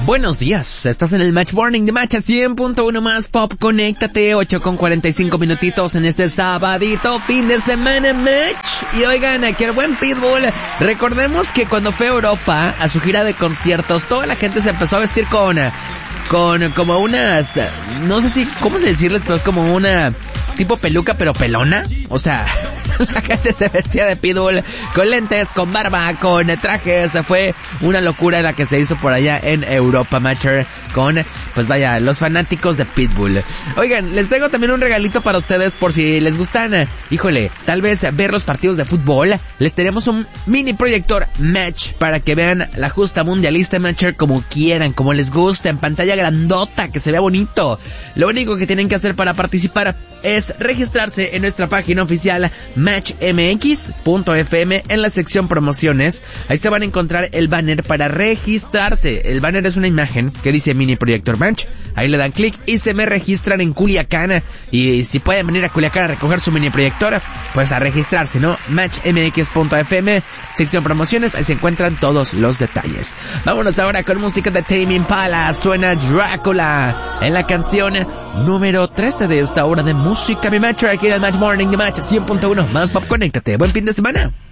Buenos días, estás en el Match Morning de Match a 100.1 más Pop. Conéctate, 8:45 minutitos en este sabadito, fin de semana Match. Y oigan, aquí el buen Pitbull, recordemos que cuando fue a Europa a su gira de conciertos, toda la gente se empezó a vestir con como unas, no sé si, ¿cómo se decirles? Pero es como una tipo peluca pero pelona. O sea, la gente se vestía de Pitbull con lentes, con barba, con trajes. Fue una locura la que se hizo por allá en Europa Matcher con, pues vaya, los fanáticos de Pitbull. Oigan, les traigo también un regalito para ustedes por si les gustan, híjole, tal vez ver los partidos de fútbol. Les tenemos un mini proyector Match para que vean la justa mundialista Matcher como quieran, como les guste, en pantalla grandota, que se vea bonito. Lo único que tienen que hacer para participar es registrarse en nuestra página oficial matchmx.fm en la sección promociones. Ahí se van a encontrar el banner para registrarse. El banner es una imagen que dice mini proyector Match. Ahí le dan clic y se me registran en Culiacán. Y si pueden venir a Culiacán a recoger su mini proyector, pues a registrarse, ¿no? matchmx.fm, sección promociones, ahí se encuentran todos los detalles. Vámonos ahora con música de Tame Impala. Suena Drácula en la canción número 13 de esta hora de música. Mi Match aquí en el Match Morning de Match 100.1 más Pop. Conéctate, buen fin de semana.